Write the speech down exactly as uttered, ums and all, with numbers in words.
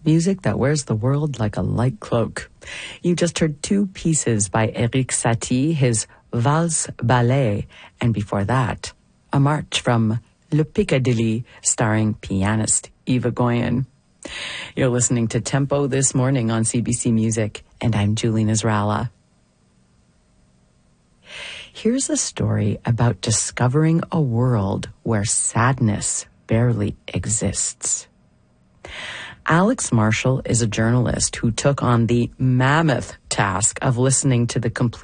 Music that wears the world like a light cloak. You just heard two pieces by Erik Satie, his Valse Ballet, and before that, a march from Le Piccadilly starring pianist Eva Goyen. You're listening to Tempo this morning on C B C Music, and I'm Julie Nasrallah. Here's a story about discovering a world where sadness barely exists. Alex Marshall is a journalist who took on the mammoth task of listening to the complete